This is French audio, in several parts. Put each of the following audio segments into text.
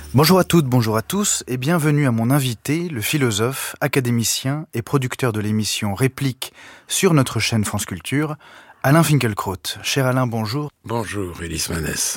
Bonjour à toutes, bonjour à tous et bienvenue à mon invité, le philosophe, académicien et producteur de l'émission Réplique sur notre chaîne France Culture, Alain Finkielkraut. Cher Alain, bonjour. Bonjour, Ulysse Manès.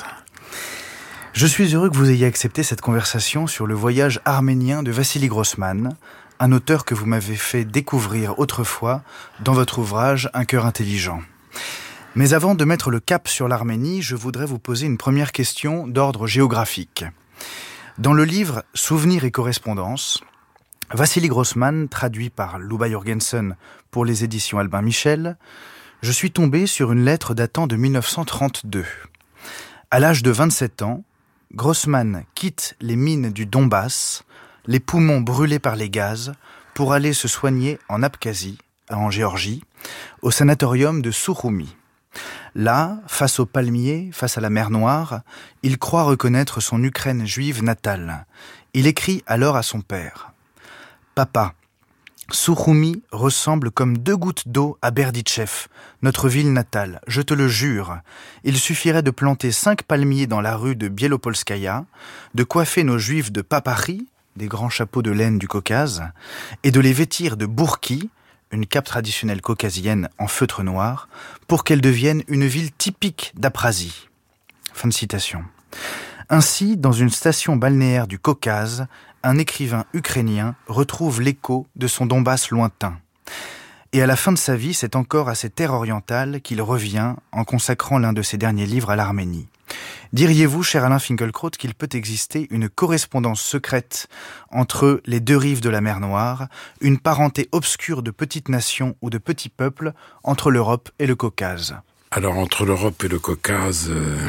Je suis heureux que vous ayez accepté cette conversation sur le voyage arménien de Vassili Grossman, un auteur que vous m'avez fait découvrir autrefois dans votre ouvrage Un cœur intelligent. Mais avant de mettre le cap sur l'Arménie, je voudrais vous poser une première question d'ordre géographique. Dans le livre Souvenirs et correspondances, Vassili Grossman, traduit par Louba Jorgensen pour les éditions Albin Michel, je suis tombé sur une lettre datant de 1932. À l'âge de 27 ans, Grossman quitte les mines du Donbass, les poumons brûlés par les gaz, pour aller se soigner en Abkhazie, en Géorgie, au sanatorium de Souroumi. Là, face aux palmiers, face à la mer Noire, il croit reconnaître son Ukraine juive natale. Il écrit alors à son père « Papa, Souroumi ressemble comme 2 gouttes d'eau à Berditchev, notre ville natale, je te le jure. Il suffirait de planter 5 palmiers dans la rue de Bielopolskaya, de coiffer nos juifs de papari, des grands chapeaux de laine du Caucase, et de les vêtir de bourki, une cape traditionnelle caucasienne en feutre noir, pour qu'elle devienne une ville typique d'Aprasie. » Fin de citation. Ainsi, dans une station balnéaire du Caucase, un écrivain ukrainien retrouve l'écho de son Donbass lointain. Et à la fin de sa vie, c'est encore à ces terres orientales qu'il revient en consacrant l'un de ses derniers livres à l'Arménie. Diriez-vous, cher Alain Finkielkraut, qu'il peut exister une correspondance secrète entre les 2 rives de la mer Noire, une parenté obscure de petites nations ou de petits peuples entre l'Europe et le Caucase ? Alors, entre l'Europe et le Caucase,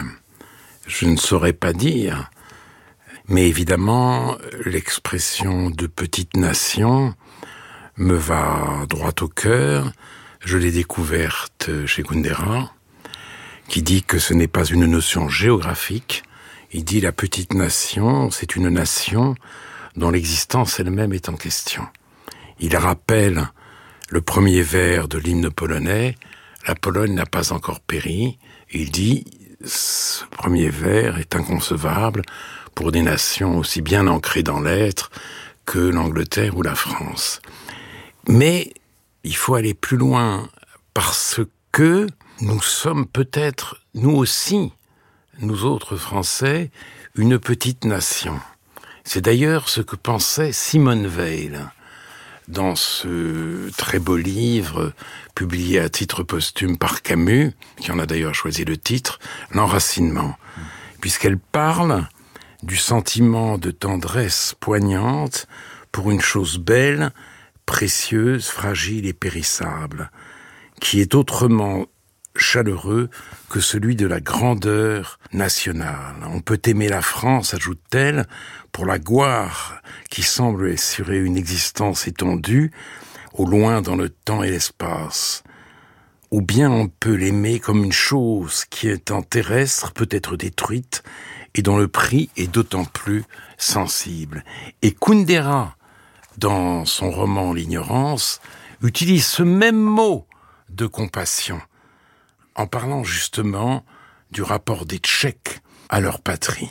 je ne saurais pas dire. Mais évidemment, l'expression de petite nation me va droit au cœur. Je l'ai découverte chez Kundera, qui dit que ce n'est pas une notion géographique. Il dit la petite nation, c'est une nation dont l'existence elle-même est en question. Il rappelle le premier vers de l'hymne polonais, la Pologne n'a pas encore péri. Et il dit, ce premier vers est inconcevable pour des nations aussi bien ancrées dans l'être que l'Angleterre ou la France. Mais il faut aller plus loin parce que nous sommes peut-être, nous aussi, nous autres Français, une petite nation. C'est d'ailleurs ce que pensait Simone Veil dans ce très beau livre publié à titre posthume par Camus, qui en a d'ailleurs choisi le titre, L'enracinement, puisqu'elle parle du sentiment de tendresse poignante pour une chose belle, précieuse, fragile et périssable, qui est autrement chaleureux que celui de la grandeur nationale. On peut aimer la France, ajoute-t-elle, pour la gloire qui semble assurer une existence étendue, au loin dans le temps et l'espace. Ou bien on peut l'aimer comme une chose qui, étant terrestre, peut être détruite et dont le prix est d'autant plus sensible. Et Kundera, dans son roman L'ignorance, utilise ce même mot de compassion, en parlant justement du rapport des Tchèques à leur patrie.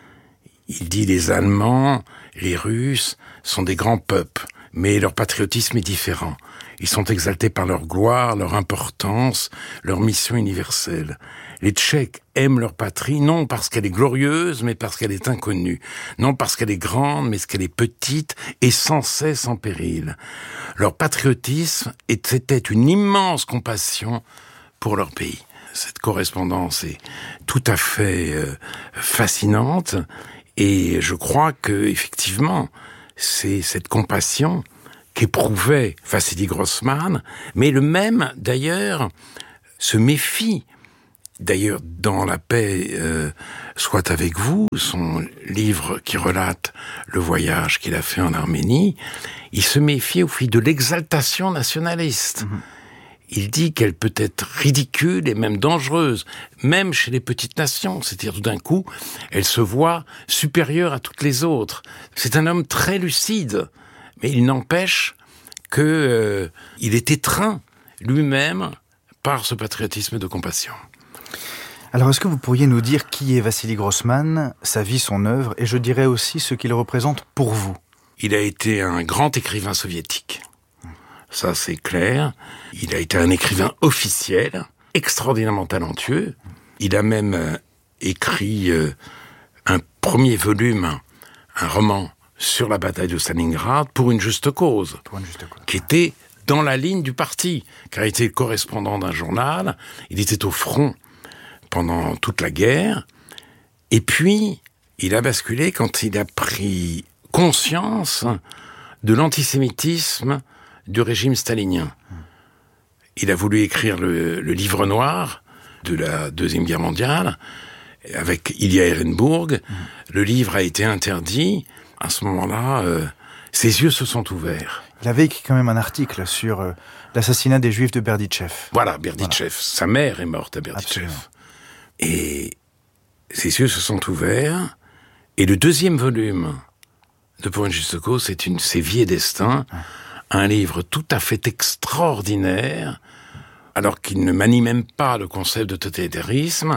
Il dit les Allemands, les Russes sont des grands peuples, mais leur patriotisme est différent. Ils sont exaltés par leur gloire, leur importance, leur mission universelle. Les Tchèques aiment leur patrie, non parce qu'elle est glorieuse, mais parce qu'elle est inconnue. Non parce qu'elle est grande, mais parce qu'elle est petite et sans cesse en péril. Leur patriotisme c'était une immense compassion pour leur pays. Cette correspondance est tout à fait fascinante et je crois que effectivement c'est cette compassion qu'éprouvait Vassili Grossman, mais le même d'ailleurs se méfie. D'ailleurs, dans La paix soit avec vous, son livre qui relate le voyage qu'il a fait en Arménie, il se méfie au fil de l'exaltation nationaliste. Il dit qu'elle peut être ridicule et même dangereuse, même chez les petites nations. C'est-à-dire, tout d'un coup, elle se voit supérieure à toutes les autres. C'est un homme très lucide, mais il n'empêche que il est étreint lui-même par ce patriotisme de compassion. Alors, est-ce que vous pourriez nous dire qui est Vassili Grossman, sa vie, son œuvre, et je dirais aussi ce qu'il représente pour vous? Il a été un grand écrivain soviétique. Ça, c'est clair. Il a été un écrivain officiel, extraordinairement talentueux. Il a même écrit un premier volume, un roman sur la bataille de Stalingrad pour une juste cause, qui était dans la ligne du parti, car il était correspondant d'un journal, il était au front pendant toute la guerre, et puis il a basculé quand il a pris conscience de l'antisémitisme du régime stalinien. Il a voulu écrire le livre noir de la Deuxième Guerre mondiale, avec Ilya Ehrenburg. Le livre a été interdit. À ce moment-là, ses yeux se sont ouverts. Il avait écrit quand même un article sur l'assassinat des Juifs de Berdichev. Voilà, Berdichev. Voilà. Sa mère est morte à Berdichev. Absolument. Et ses yeux se sont ouverts. Et le deuxième volume de Pour une juste cause, c'est Vie et Destin, un livre tout à fait extraordinaire, alors qu'il ne manie même pas le concept de totalitarisme.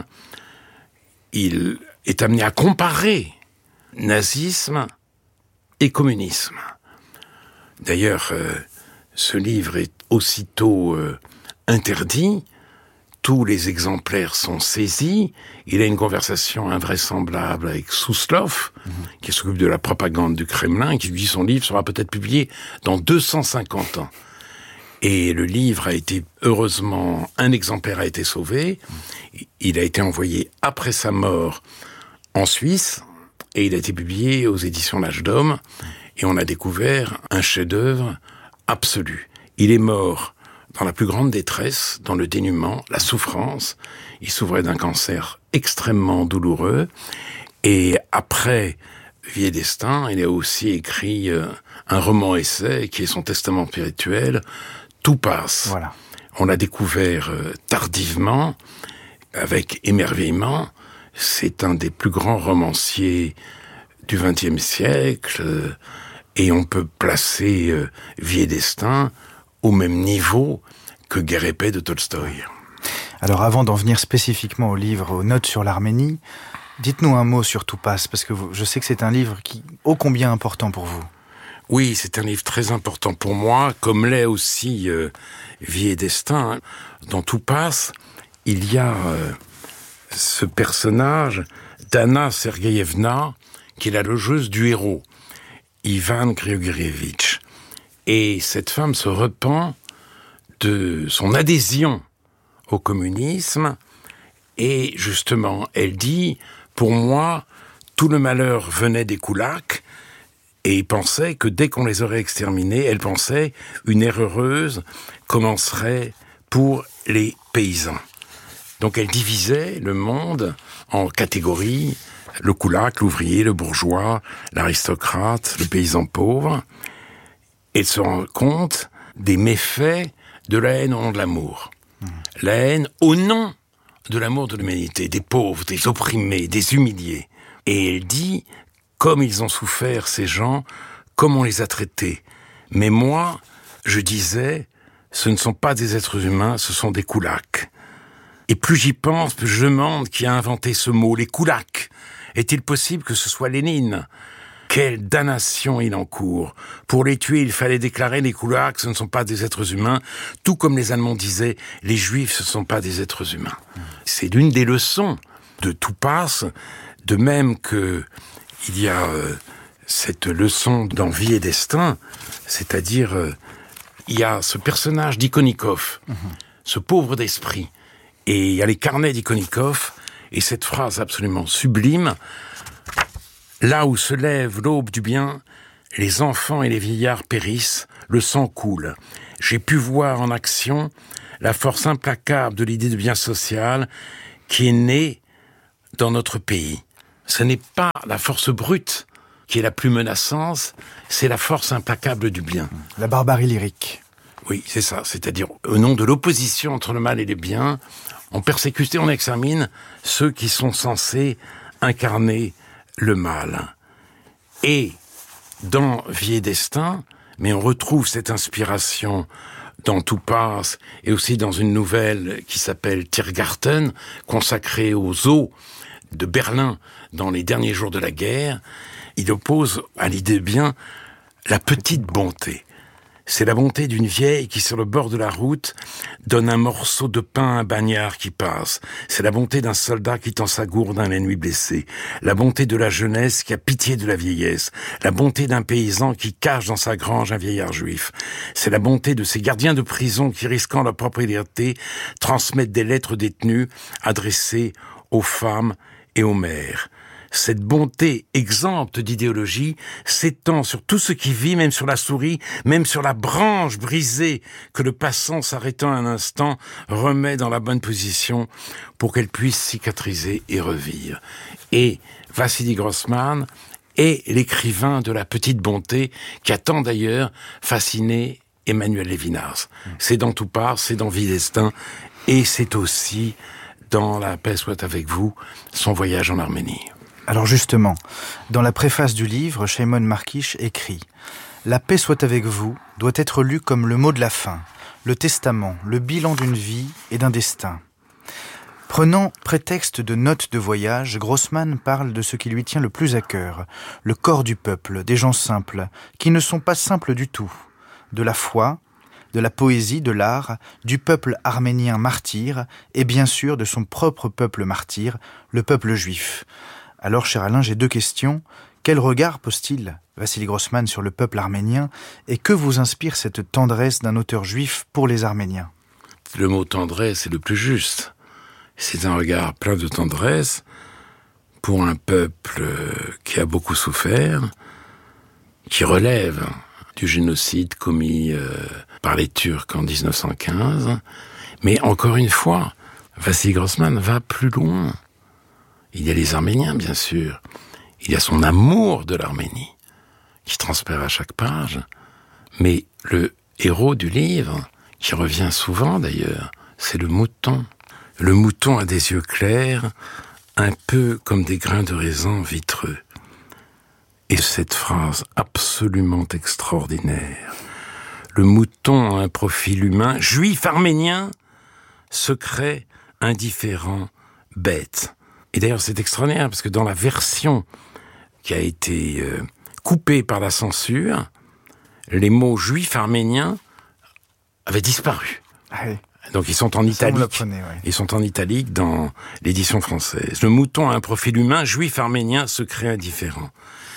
Il est amené à comparer nazisme et communisme. D'ailleurs, ce livre est aussitôt interdit, tous les exemplaires sont saisis, il a une conversation invraisemblable avec Souslov, qui s'occupe de la propagande du Kremlin, qui lui dit son livre sera peut-être publié dans 250 ans. Et le livre a été, heureusement, un exemplaire a été sauvé, il a été envoyé après sa mort en Suisse, et il a été publié aux éditions L'Âge d'Homme, et on a découvert un chef-d'œuvre absolu. Il est mort dans la plus grande détresse, dans le dénuement, la souffrance. Il souffrait d'un cancer extrêmement douloureux. Et après Vie et Destin, il a aussi écrit un roman-essai qui est son testament spirituel, Tout passe. Voilà. On l'a découvert tardivement, avec émerveillement. C'est un des plus grands romanciers du XXe siècle, et on peut placer Vie et Destin au même niveau que Guerre et paix de Tolstoï. Alors avant d'en venir spécifiquement au livre, aux notes sur l'Arménie, dites-nous un mot sur Tout passe, parce que je sais que c'est un livre qui ô combien important pour vous. Oui, c'est un livre très important pour moi, comme l'est aussi Vie et Destin. Dans Tout passe, il y a ce personnage d'Anna Sergueïevna, qui est la logeuse du héros, Ivan Grigorievitch. Et cette femme se repent de son adhésion au communisme, et justement, elle dit, pour moi, tout le malheur venait des koulaks, et pensait que dès qu'on les aurait exterminés, elle pensait une ère heureuse commencerait pour les paysans. Donc elle divisait le monde en catégories, le koulak, l'ouvrier, le bourgeois, l'aristocrate, le paysan pauvre. Elle se rend compte des méfaits de la haine au nom de l'amour. La haine au nom de l'amour de l'humanité, des pauvres, des opprimés, des humiliés. Et elle dit, comme ils ont souffert ces gens, comme on les a traités. Mais moi, je disais, ce ne sont pas des êtres humains, ce sont des koulaks. Et plus j'y pense, plus je me demande qui a inventé ce mot, les koulaks. Est-il possible que ce soit Lénine ? Quelle damnation il encourt. Pour les tuer, il fallait déclarer les koulaks, ce ne sont pas des êtres humains. Tout comme les Allemands disaient, les Juifs, ce ne sont pas des êtres humains. C'est l'une des leçons de Tout passe, de même que il y a cette leçon dans Vie et Destin, c'est-à-dire il y a ce personnage d'Ikonikov, ce pauvre d'esprit, et il y a les carnets d'Ikonikov, et cette phrase absolument sublime, là où se lève l'aube du bien, les enfants et les vieillards périssent, le sang coule. J'ai pu voir en action la force implacable de l'idée de bien social qui est née dans notre pays. Ce n'est pas la force brute qui est la plus menaçante, c'est la force implacable du bien. La barbarie lyrique. Oui, c'est ça. C'est-à-dire, au nom de l'opposition entre le mal et le bien, on persécute et on examine ceux qui sont censés incarner le mal. Et dans Vie et Destin, mais on retrouve cette inspiration dans Tout passe, et aussi dans une nouvelle qui s'appelle Tiergarten, consacrée aux eaux de Berlin dans les derniers jours de la guerre, il oppose à l'idée bien la petite bonté. C'est la bonté d'une vieille qui, sur le bord de la route, donne un morceau de pain à un bagnard qui passe. C'est la bonté d'un soldat qui tend sa gourde à un ennemi blessé. La bonté de la jeunesse qui a pitié de la vieillesse. La bonté d'un paysan qui cache dans sa grange un vieillard juif. C'est la bonté de ces gardiens de prison qui, risquant leur propre liberté, transmettent des lettres détenues adressées aux femmes et aux mères. Cette bonté exempte d'idéologie s'étend sur tout ce qui vit, même sur la souris, même sur la branche brisée que le passant, s'arrêtant un instant, remet dans la bonne position pour qu'elle puisse cicatriser et revivre. Et Vassili Grossman est l'écrivain de la petite bonté qui a tant d'ailleurs fasciné Emmanuel Levinas. C'est dans Tout passe, c'est dans Vie et Destin, et c'est aussi dans La paix soit avec vous, son voyage en Arménie. Alors justement, dans la préface du livre, Shimon Markish écrit « La paix soit avec vous doit être lue comme le mot de la fin, le testament, le bilan d'une vie et d'un destin. » Prenant prétexte de notes de voyage, Grossman parle de ce qui lui tient le plus à cœur, le corps du peuple, des gens simples, qui ne sont pas simples du tout, de la foi, de la poésie, de l'art, du peuple arménien martyr et bien sûr de son propre peuple martyr, le peuple juif. Alors, cher Alain, j'ai deux questions. Quel regard pose-t-il, Vassili Grossman, sur le peuple arménien et que vous inspire cette tendresse d'un auteur juif pour les Arméniens ? Le mot tendresse est le plus juste. C'est un regard plein de tendresse pour un peuple qui a beaucoup souffert, qui relève du génocide commis par les Turcs en 1915. Mais encore une fois, Vassili Grossman va plus loin. Il y a les Arméniens, bien sûr. Il y a son amour de l'Arménie, qui transparaît à chaque page. Mais le héros du livre, qui revient souvent d'ailleurs, c'est le mouton. Le mouton a des yeux clairs, un peu comme des grains de raisin vitreux. Et cette phrase absolument extraordinaire. Le mouton a un profil humain, juif arménien, secret, indifférent, bête. Et d'ailleurs, c'est extraordinaire, parce que dans la version qui a été coupée par la censure, les mots juifs arméniens avaient disparu. Ah oui. Donc ils sont en italique. Ils sont en italique dans l'édition française. Le mouton a un profil humain, juif arménien, secret indifférent.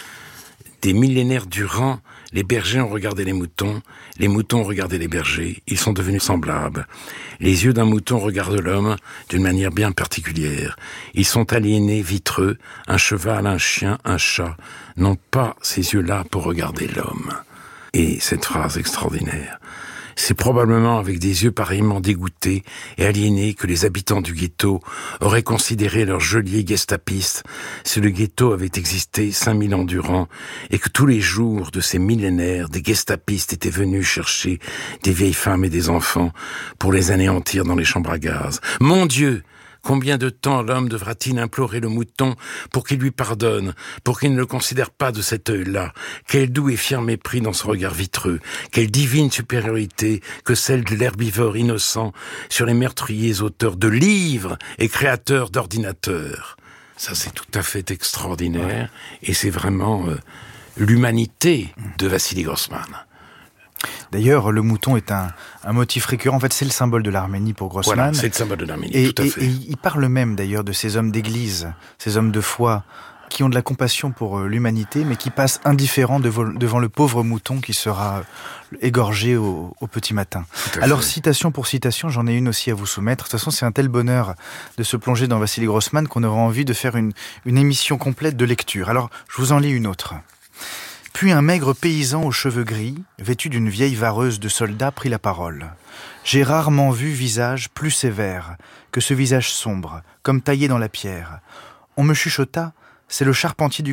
Des millénaires durant, les bergers ont regardé les moutons ont regardé les bergers, ils sont devenus semblables. Les yeux d'un mouton regardent l'homme d'une manière bien particulière. Ils sont aliénés, vitreux, un cheval, un chien, un chat n'ont pas ces yeux-là pour regarder l'homme. Et cette phrase extraordinaire, c'est probablement avec des yeux pareillement dégoûtés et aliénés que les habitants du ghetto auraient considéré leur geôlier gestapiste si le ghetto avait existé 5000 ans durant et que tous les jours de ces millénaires, des gestapistes étaient venus chercher des vieilles femmes et des enfants pour les anéantir dans les chambres à gaz. Mon Dieu! Combien de temps l'homme devra-t-il implorer le mouton pour qu'il lui pardonne, pour qu'il ne le considère pas de cet œil-là? Quel doux et fier mépris dans son regard vitreux, quelle divine supériorité que celle de l'herbivore innocent sur les meurtriers auteurs de livres et créateurs d'ordinateurs. Ça, c'est tout à fait extraordinaire, et c'est vraiment l'humanité de Vassili Grossman. D'ailleurs, le mouton est un motif récurrent. En fait, c'est le symbole de l'Arménie pour Grossman. Voilà, c'est le symbole de l'Arménie, tout à fait. Et il parle même d'ailleurs de ces hommes d'église, ces hommes de foi, qui ont de la compassion pour l'humanité, mais qui passent indifférents devant le pauvre mouton qui sera égorgé au petit matin. Alors, citation pour citation, j'en ai une aussi à vous soumettre. De toute façon, c'est un tel bonheur de se plonger dans Vassili Grossman qu'on aura envie de faire une émission complète de lecture. Alors, je vous en lis une autre. Puis un maigre paysan aux cheveux gris, vêtu d'une vieille vareuse de soldat, prit la parole. « J'ai rarement vu visage plus sévère que ce visage sombre, comme taillé dans la pierre. On me chuchota, c'est le charpentier du